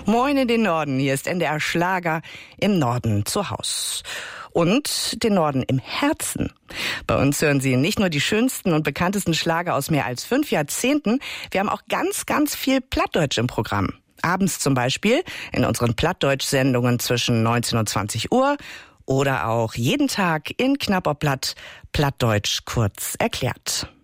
Moin in den Norden, hier ist NDR Schlager im Norden zu Haus. Und den Norden im Herzen. Bei uns hören Sie nicht nur die schönsten und bekanntesten Schlager aus mehr als 5 Jahrzehnten, wir haben auch ganz viel Plattdeutsch im Programm. Abends zum Beispiel in unseren Plattdeutsch-Sendungen zwischen 19 und 20 Uhr oder auch jeden Tag in Knapperplatt Plattdeutsch kurz erklärt.